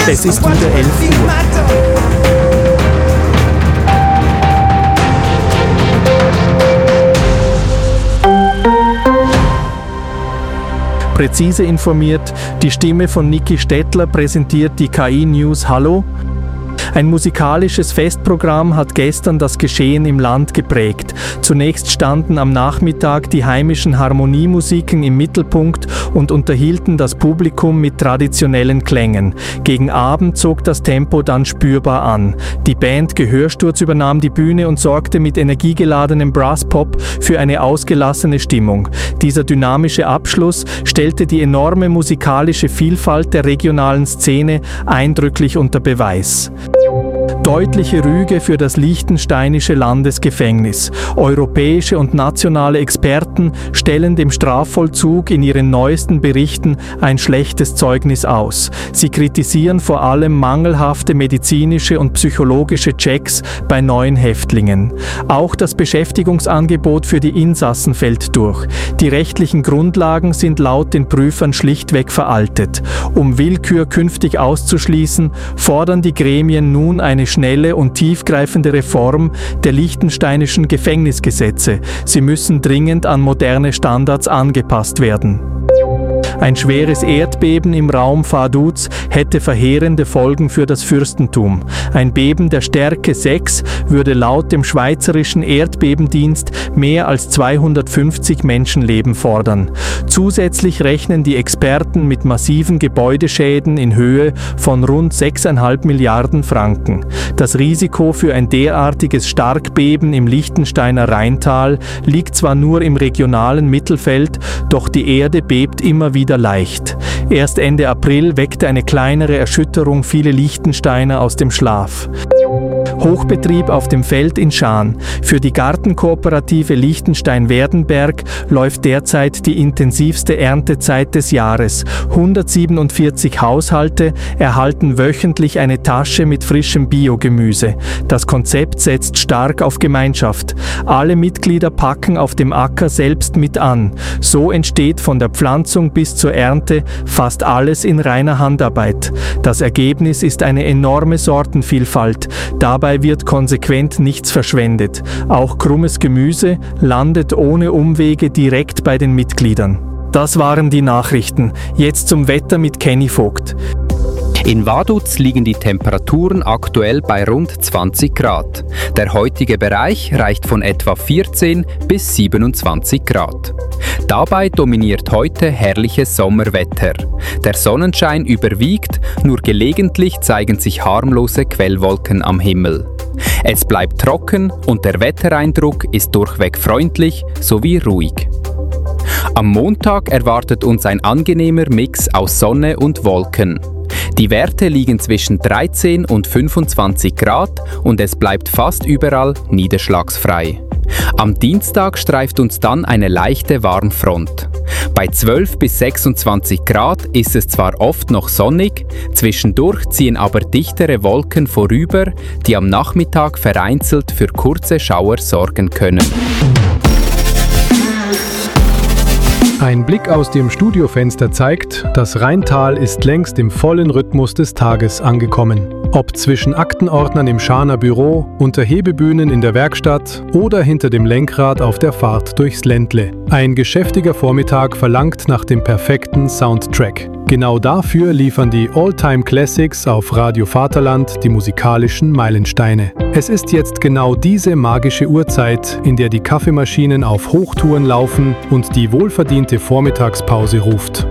Es ist wieder 11 Uhr. Präzise informiert, die Stimme von Niki Stettler präsentiert die KI News Hallo. Ein musikalisches Festprogramm hat gestern das Geschehen im Land geprägt. Zunächst standen am Nachmittag die heimischen Harmoniemusiken im Mittelpunkt und unterhielten das Publikum mit traditionellen Klängen. Gegen Abend zog das Tempo dann spürbar an. Die Band Gehörsturz übernahm die Bühne und sorgte mit energiegeladenem Brasspop für eine ausgelassene Stimmung. Dieser dynamische Abschluss stellte die enorme musikalische Vielfalt der regionalen Szene eindrücklich unter Beweis. Deutliche Rüge für das liechtensteinische Landesgefängnis. Europäische und nationale Experten stellen dem Strafvollzug in ihren neuesten Berichten ein schlechtes Zeugnis aus. Sie kritisieren vor allem mangelhafte medizinische und psychologische Checks bei neuen Häftlingen. Auch das Beschäftigungsangebot für die Insassen fällt durch. Die rechtlichen Grundlagen sind laut den Prüfern schlichtweg veraltet. Um Willkür künftig auszuschließen, fordern die Gremien nun eine schnelle und tiefgreifende Reform der liechtensteinischen Gefängnisgesetze. Sie müssen dringend an moderne Standards angepasst werden. Ein schweres Erdbeben im Raum Vaduz hätte verheerende Folgen für das Fürstentum. Ein Beben der Stärke 6 würde laut dem Schweizerischen Erdbebendienst mehr als 250 Menschenleben fordern. Zusätzlich rechnen die Experten mit massiven Gebäudeschäden in Höhe von rund 6,5 Milliarden Franken. Das Risiko für ein derartiges Starkbeben im Liechtensteiner Rheintal liegt zwar nur im regionalen Mittelfeld, doch die Erde bebt immer wieder leicht. Erst Ende April weckte eine kleinere Erschütterung viele Liechtensteiner aus dem Schlaf. Hochbetrieb auf dem Feld in Schaan. Für die Gartenkooperative Liechtenstein-Werdenberg läuft derzeit die intensivste Erntezeit des Jahres. 147 Haushalte erhalten wöchentlich eine Tasche mit frischem Biogemüse. Das Konzept setzt stark auf Gemeinschaft. Alle Mitglieder packen auf dem Acker selbst mit an. So entsteht von der Pflanzung bis zur Ernte fast alles in reiner Handarbeit. Das Ergebnis ist eine enorme Sortenvielfalt. Dabei wird konsequent nichts verschwendet. Auch krummes Gemüse landet ohne Umwege direkt bei den Mitgliedern. Das waren die Nachrichten. Jetzt zum Wetter mit Kenny Vogt. In Vaduz liegen die Temperaturen aktuell bei rund 20 Grad. Der heutige Bereich reicht von etwa 14 bis 27 Grad. Dabei dominiert heute herrliches Sommerwetter. Der Sonnenschein überwiegt, nur gelegentlich zeigen sich harmlose Quellwolken am Himmel. Es bleibt trocken und der Wettereindruck ist durchweg freundlich sowie ruhig. Am Montag erwartet uns ein angenehmer Mix aus Sonne und Wolken. Die Werte liegen zwischen 13 und 25 Grad und es bleibt fast überall niederschlagsfrei. Am Dienstag streift uns dann eine leichte Warmfront. Bei 12 bis 26 Grad ist es zwar oft noch sonnig, zwischendurch ziehen aber dichtere Wolken vorüber, die am Nachmittag vereinzelt für kurze Schauer sorgen können. Ein Blick aus dem Studiofenster zeigt, das Rheintal ist längst im vollen Rhythmus des Tages angekommen. Ob zwischen Aktenordnern im Schaaner Büro, unter Hebebühnen in der Werkstatt oder hinter dem Lenkrad auf der Fahrt durchs Ländle. Ein geschäftiger Vormittag verlangt nach dem perfekten Soundtrack. Genau dafür liefern die All-Time Classics auf Radio Vaterland die musikalischen Meilensteine. Es ist jetzt genau diese magische Uhrzeit, in der die Kaffeemaschinen auf Hochtouren laufen und die wohlverdiente Vormittagspause ruft.